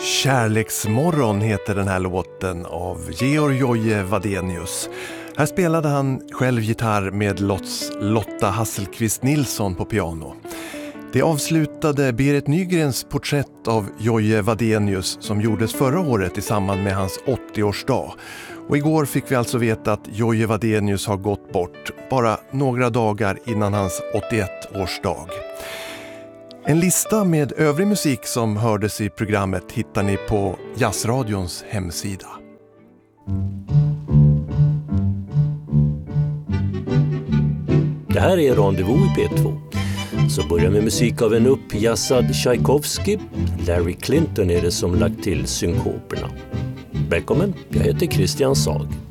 Kärleksmorgon heter den här låten av Georg Joje Wadenius. Här spelade han själv gitarr med Lotta Hasselqvist Nilsson på piano. Det avslutade Berit Nygrens porträtt av Joje Wadenius som gjordes förra året i samband med hans 80-årsdag. Och igår fick vi alltså veta att Joje Wadenius har gått bort bara några dagar innan hans 81-årsdag. En lista med övrig musik som hördes i programmet hittar ni på Jazzradions hemsida. Det här är Rendezvous i P2. Så börjar med musik av en uppjassad Tchaikovsky. Larry Clinton är det som lagt till synkoperna. Välkommen, jag heter Christian Sag.